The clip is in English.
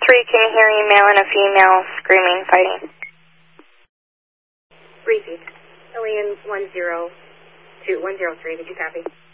can you hear a male and a female screaming, fighting? Repeat. Alien 103, did you copy?